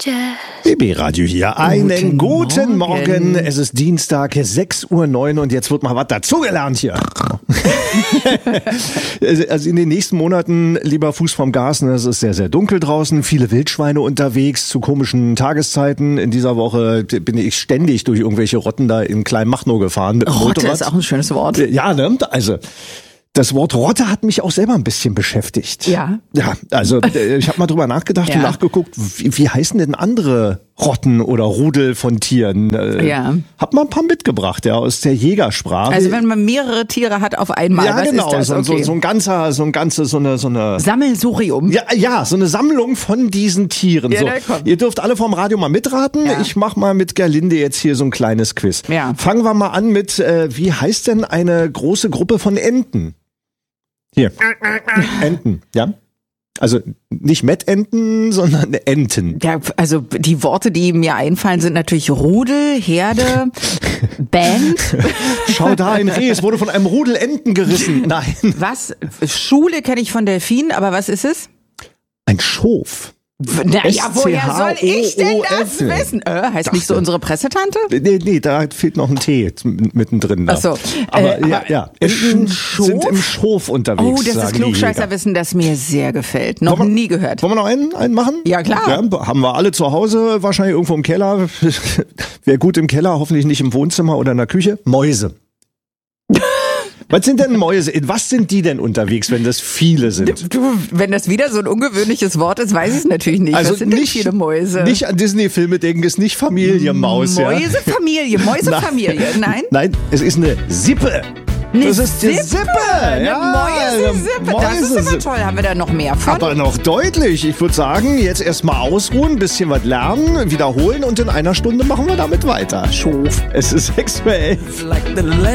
BB-Radio hier. Einen guten Morgen. Es ist Dienstag, 6:09 Uhr und jetzt wird mal was dazugelernt hier. Also in den nächsten Monaten, lieber Fuß vom Gas, es ist sehr, sehr dunkel draußen, viele Wildschweine unterwegs zu komischen Tageszeiten. In dieser Woche bin ich ständig durch irgendwelche Rotten da in Kleinmachnow gefahren mit dem Motorrad. Rotte ist auch ein schönes Wort. Ja, ne? Also das Wort Rotte hat mich auch selber ein bisschen beschäftigt. Ja. Ja, also ich habe mal drüber nachgedacht und nachgeguckt, wie heißen denn andere Rotten oder Rudel von Tieren? Hab mal ein paar mitgebracht, aus der Jägersprache. Also wenn man mehrere Tiere hat auf einmal, ja, was genau, ist das? Okay. so eine Sammelsurium. Ja, so eine Sammlung von diesen Tieren. Ja, So. Ihr dürft alle vom Radio mal mitraten. Ja. Ich mach mal mit Gerlinde jetzt hier so ein kleines Quiz. Ja. Fangen wir mal an mit, wie heißt denn eine große Gruppe von Enten? Hier. Enten, ja? Also nicht Mettenten, sondern Enten. Ja, also die Worte, die mir einfallen, sind natürlich Rudel, Herde, Band. Schau da, ein Reh, es wurde von einem Rudel Enten gerissen. Nein. Was? Schule kenne ich von Delfinen, aber was ist es? Ein Schof. Naja, woher soll ich denn das wissen? Heißt nicht so unsere Pressetante? Nee, da fehlt noch ein T mittendrin. Da. Ach so. Aber ja. Enten sind im Schof unterwegs. Oh, das ist Klugscheißerwissen, das mir sehr gefällt. Noch nie gehört. Wollen wir noch einen machen? Ja, klar. Ja, haben wir alle zu Hause, wahrscheinlich irgendwo im Keller. Wer gut im Keller, hoffentlich nicht im Wohnzimmer oder in der Küche. Mäuse. Was sind denn Mäuse? In was sind die denn unterwegs, wenn das viele sind? Du, wenn das wieder so ein ungewöhnliches Wort ist, weiß ich es natürlich nicht. Also was sind denn viele Mäuse? Nicht an Disney-Filme denken, ist nicht Familienmaus. Mäusefamilie, Mäusefamilie, nein? Nein, es ist eine Sippe. Das ist die Sippe. Eine Mäusesippe. Das ist aber toll. Haben wir da noch mehr von? Aber noch deutlich. Ich würde sagen, jetzt erstmal ausruhen, ein bisschen was lernen, wiederholen und in einer Stunde machen wir damit weiter. Schof. Es ist 6:11 Uhr.